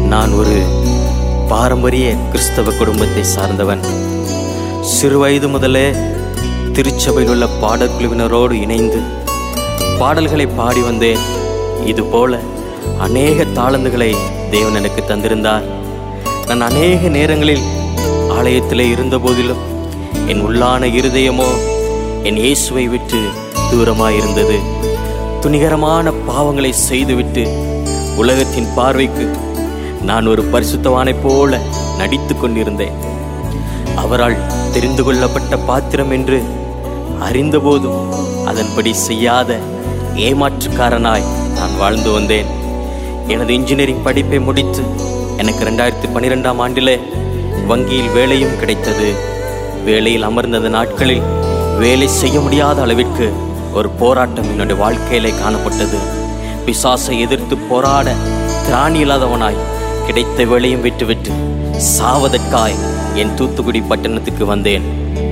நான் ஒரு பாரம்பரிய கிறிஸ்தவ குடும்பத்தை சார்ந்தவன். சிறுவயது முதலே திருச்சபையில் உள்ள பாடற்குழுவினரோடு இணைந்து பாடல்களை பாடி வந்தேன். இதுபோல அநேக தாளந்துகளை தேவன் எனக்கு தந்திருந்தார். நான் அநேக நேரங்களில் ஆலயத்திலே இருந்த போதிலும் என் உள்ளான இருதயமோ என் இயேசுவை விட்டு தூரமாயிருந்தது. துணிகரமான பாவங்களை செய்துவிட்டு உலகத்தின் பார்வைக்கு நான் ஒரு பரிசுத்தவானைப் போல நடித்து கொண்டிருந்தேன். அவரால் தெரிந்து கொள்ளப்பட்ட பாத்திரம் என்று அறிந்தபோதும் அதன்படி செய்யாத ஏமாற்றுக்காரனாய் நான் வாழ்ந்து வந்தேன். எனது இன்ஜினியரிங் படிப்பை முடித்து எனக்கு 2012ஆம் ஆண்டிலே வங்கியில் வேலையும் கிடைத்தது. வேலையில் அமர்ந்த நாட்களில் வேலை செய்ய முடியாத அளவிற்கு ஒரு போராட்டம் என்னுடைய வாழ்க்கையிலே காணப்பட்டது. பிசாசை எதிர்த்து போராட திராணி இல்லாதவனாய் கிடைத்த வேலையும் விட்டுவிட்டு சாவதற்காய் என் தூத்துக்குடி பட்டணத்துக்கு வந்தேன்.